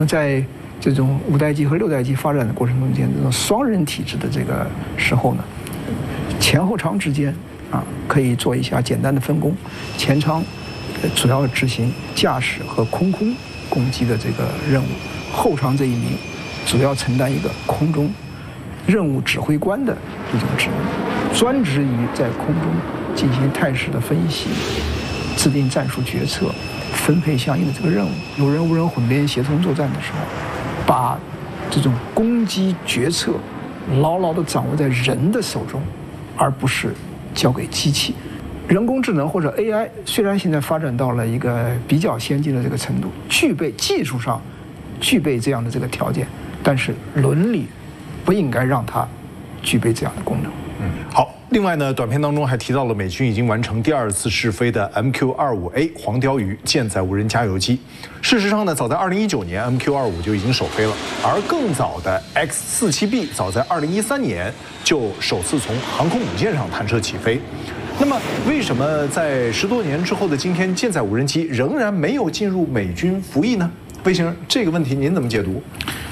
在这种5代机和6代机发展的过程中间，这种双人体制的这个时候呢，前后舱之间可以做一下简单的分工，前舱主要执行驾驶和空攻击的这个任务，后舱这一名主要承担一个空中任务指挥官的一种职务，专职于在空中进行态势的分析，制定战术决策，分配相应的这个任务。有人无人混编协同作战的时候，把这种攻击决策牢牢地掌握在人的手中，而不是交给机器。人工智能或者 AI 虽然现在发展到了一个比较先进的这个程度，技术上具备这样的这个条件，但是伦理不应该让它具备这样的功能。 好。另外呢，短片当中还提到了美军已经完成第2次试飞的 MQ-25A 黄鲷鱼舰载无人加油机。事实上呢，早在2019年 MQ-25就已经首飞了，而更早的 X-47B 早在2013年就首次从航空母舰上弹射起飞。那么，为什么在10多年之后的今天，舰载无人机仍然没有进入美军服役呢？魏先生，这个问题您怎么解读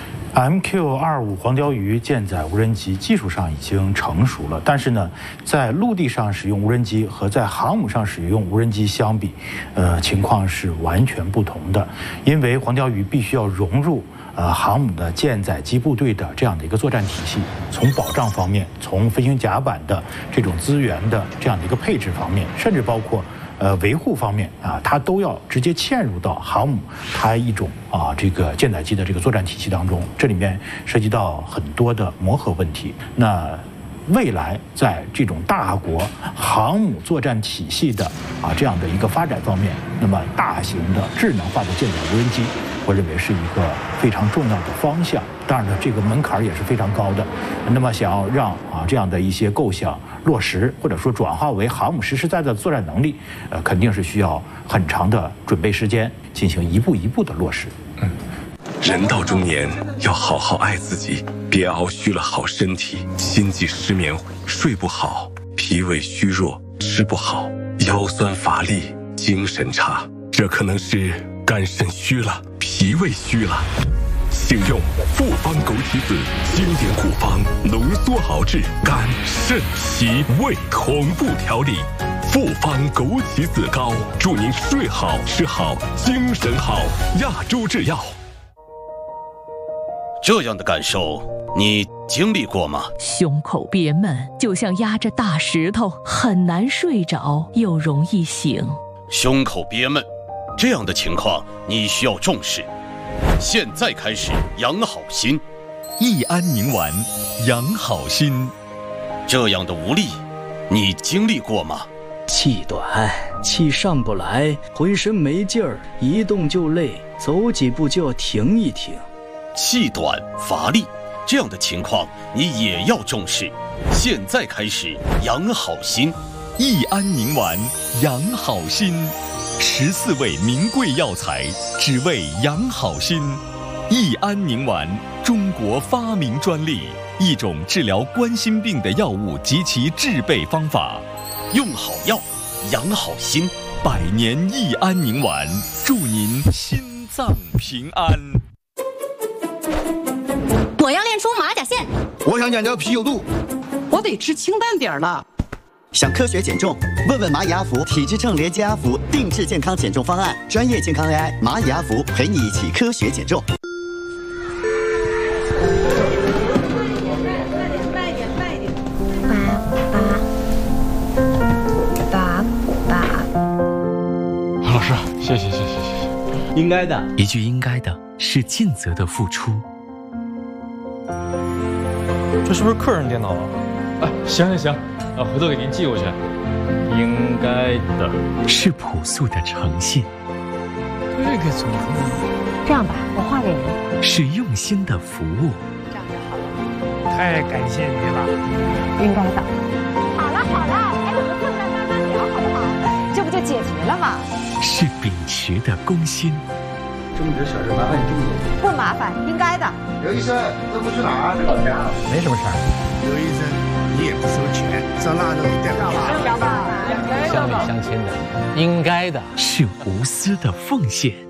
？MQ-25黄鲷鱼舰载无人机技术上已经成熟了，但是呢，在陆地上使用无人机和在航母上使用无人机相比，情况是完全不同的。因为黄鲷鱼必须要融入航母的舰载机部队的这样的一个作战体系，从保障方面，从飞行甲板的这种资源的这样的一个配置方面，甚至包括维护方面它都要直接嵌入到航母它一种这个舰载机的这个作战体系当中，这里面涉及到很多的磨合问题。那未来在这种大国航母作战体系的这样的一个发展方面，那么大型的智能化的舰载无人机，我认为是一个非常重要的方向。当然了，这个门槛也是非常高的。那么想要让这样的一些构想落实，或者说转化为航母实实在在的作战能力，肯定是需要很长的准备时间，进行一步一步的落实。 人到中年要好好爱自己，别熬虚了好身体，心悸失眠，睡不好，脾胃虚弱，吃不好，腰酸乏力，精神差，这可能是肝肾虚了，脾胃虚了。请用复方枸杞子经典古方浓缩熬制肝肾脾胃同步调理，复方枸杞子膏，祝您睡好吃好精神好。亚洲制药。 这样的感受你经历过吗？ 胸口憋闷，就像压着大石头，很难睡着，又容易醒。 胸口憋闷，这样的情况你需要重视。现在开始养好心， 益安宁丸养好心。 这样的无力你经历过吗？ 气短，气上不来，浑身没劲儿，一动就累，走几步就要停一停。 气短乏力，这样的情况你也要重视。现在开始养好心， 益安宁丸养好心，14味名贵药材，只为养好心。益安宁丸，中国发明专利，一种治疗冠心病的药物及其制备方法。 用好药，养好心 ，100年益安宁丸，祝您心脏平安。 我要练出马甲线， 我想减掉啤酒肚， 我得吃清淡点了。 想科学减重？问问蚂蚁阿福体质秤连接阿福定制健康减重方案，专业健康 AI 蚂蚁阿福陪你一起科学减重。 老师，谢谢。 应该的， 一句应该的是尽责的付出。 这是不是客人电脑啊？哎，行，回头给您寄过去。应该的是朴素的诚信。 这个怎么？ 这样吧，我画给您。 是用心的服务。 这样就好了。 太感谢你了。 应该的。好了，哎，我们顺便慢慢聊好不好？这不就解决了吗？ 是秉持的公心。 这么点小事麻烦你这么多？ 不麻烦，应该的。 刘医生，这不去哪儿？老家。 没什么事儿。 刘医生，你也不收钱，上那都带不吧？ 乡里乡亲的，应该的。 是无私的奉献。